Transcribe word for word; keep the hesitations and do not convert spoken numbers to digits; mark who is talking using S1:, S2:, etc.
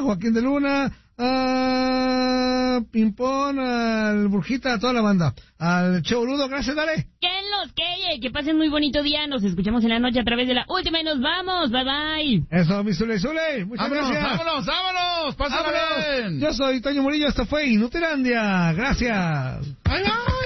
S1: Joaquín de Luna, a Pimpón, al Burjita, a toda la banda. Al Che Boludo, gracias, dale.
S2: Que los que, que pasen muy bonito día. Nos escuchamos en la noche a través de la última y nos vamos. Bye, bye.
S1: Eso, mi Zule, Zule. Muchas
S3: vámonos,
S1: gracias.
S3: Vámonos, vámonos, pásala bien.
S1: Yo soy Toño Murillo, esto fue Inutilandia. Gracias.
S3: Bye, bye.